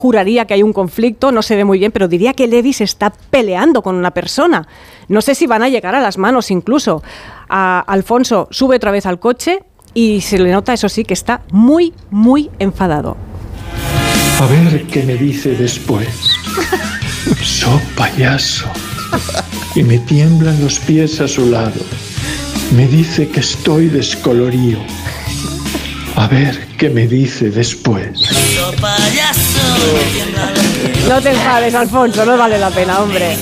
juraría que hay un conflicto, no se ve muy bien, pero diría que Levy se está peleando con una persona. No sé si van a llegar a las manos incluso. Alfonso sube otra vez al coche y se le nota, eso sí, que está muy, muy enfadado. A ver qué me dice después. So payaso. Y me tiemblan los pies a su lado. Me dice que estoy descolorido. A ver qué me dice después. So payaso. No te enfades, Alfonso, no vale la pena, hombre.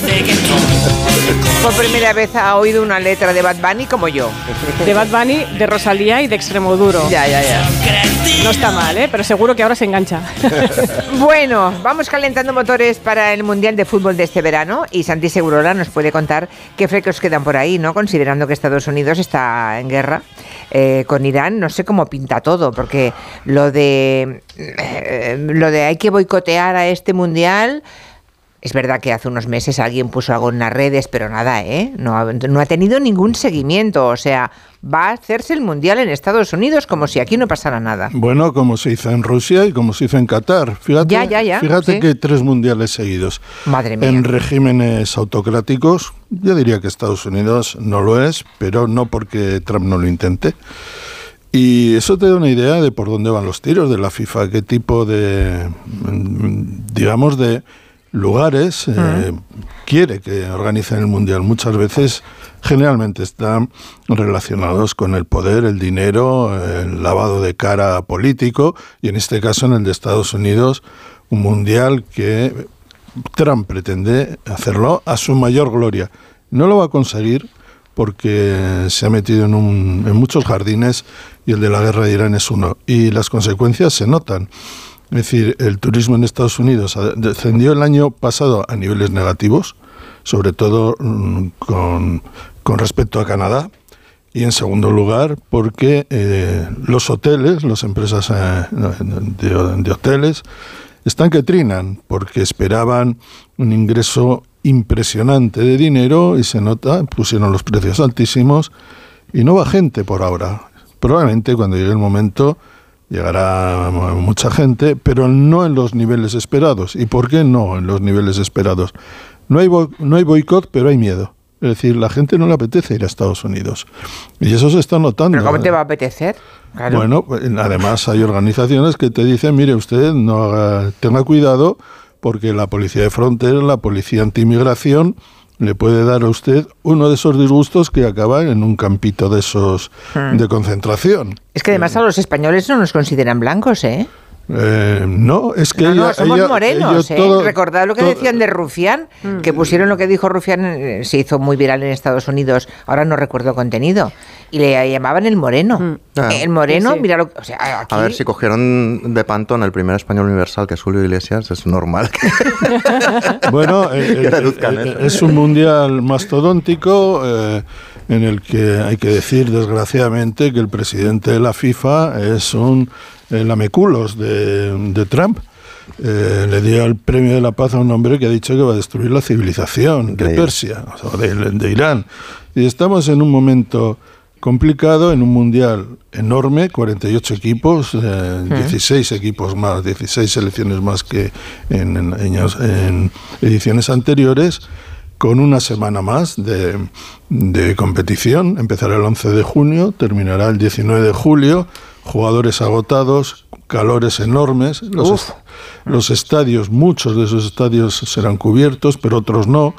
Por primera vez ha oído una letra de Bad Bunny como yo. De Bad Bunny, de Rosalía y de Extremoduro. Ya. No está mal, pero seguro que ahora se engancha. Bueno, vamos calentando motores para el Mundial de Fútbol de este verano y Santi Segurola nos puede contar qué flecos quedan por ahí, ¿no? Considerando que Estados Unidos está en guerra con Irán, no sé cómo pinta todo, porque lo de hay que boicotear a este Mundial... Es verdad que hace unos meses alguien puso algo en las redes, pero nada, no ha tenido ningún seguimiento. O sea, va a hacerse el Mundial en Estados Unidos como si aquí no pasara nada. Bueno, como se hizo en Rusia y como se hizo en Qatar. Fíjate, Fíjate sí. Que 3 mundiales seguidos. Madre mía. En regímenes autocráticos, yo diría que Estados Unidos no lo es, pero no porque Trump no lo intente. Y eso te da una idea de por dónde van los tiros de la FIFA, qué tipo de, digamos, de lugares quiere que organicen el Mundial. Muchas veces, generalmente están relacionados con el poder, el dinero, el lavado de cara político, y en este caso en el de Estados Unidos, un Mundial que Trump pretende hacerlo a su mayor gloria. No lo va a conseguir porque se ha metido en muchos jardines y el de la guerra de Irán es uno. Y las consecuencias se notan. Es decir, el turismo en Estados Unidos descendió el año pasado a niveles negativos, sobre todo con respecto a Canadá, y en segundo lugar porque los hoteles, las empresas de hoteles, están que trinan, porque esperaban un ingreso impresionante de dinero y se nota, pusieron los precios altísimos y no va gente por ahora. Probablemente cuando llegue el momento llegará mucha gente, pero no en los niveles esperados. ¿Y por qué no en los niveles esperados? No hay boicot, pero hay miedo. Es decir, la gente no le apetece ir a Estados Unidos. Y eso se está notando. ¿Pero cómo te va a apetecer? Claro. Bueno, además hay organizaciones que te dicen, mire usted, tenga cuidado, porque la policía de frontera, la policía antiinmigración, le puede dar a usted uno de esos disgustos que acaba en un campito de esos de concentración. Es que además a los españoles no nos consideran blancos, No, es que somos morenos, Recordad lo que decían de Rufián, que pusieron lo que dijo Rufián, se hizo muy viral en Estados Unidos, ahora no recuerdo contenido, y le llamaban el moreno. El moreno, sí. Mira lo que... O sea, aquí... A ver, si cogieron de Pantón el primer español universal, que es Julio Iglesias, es normal. Bueno, es un mundial mastodóntico en el que hay que decir, desgraciadamente, que el presidente de la FIFA es un lameculos de Trump. Le dio el premio de la paz a un hombre que ha dicho que va a destruir la civilización de Persia, o de Irán. Y estamos en un momento complicado, en un mundial enorme, 48 equipos, 16 equipos más, 16 selecciones más que en ediciones anteriores, con una semana más de competición. Empezará el 11 de junio, terminará el 19 de julio, jugadores agotados, calores enormes, los estadios, muchos de esos estadios serán cubiertos, pero otros no.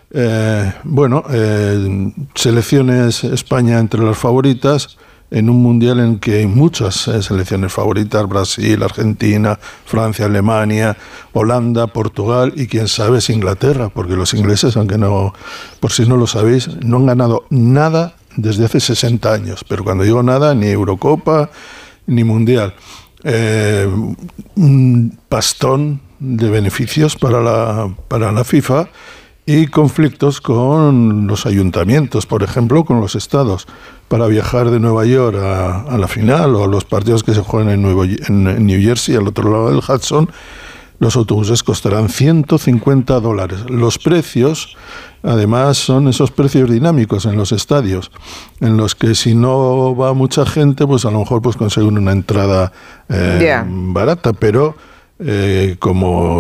Selecciones España entre las favoritas en un mundial en que hay muchas selecciones favoritas: Brasil, Argentina, Francia, Alemania, Holanda, Portugal y quién sabe es Inglaterra, porque los ingleses, aunque no, por si no lo sabéis, no han ganado nada desde hace 60 años, pero cuando digo nada, ni Eurocopa ni Mundial. Un pastón de beneficios para la FIFA y conflictos con los ayuntamientos, por ejemplo, con los estados. Para viajar de Nueva York a la final o a los partidos que se juegan en New Jersey, al otro lado del Hudson, los autobuses costarán $150. Los precios, además, son esos precios dinámicos en los estadios, en los que si no va mucha gente, pues a lo mejor pues consiguen una entrada barata, pero como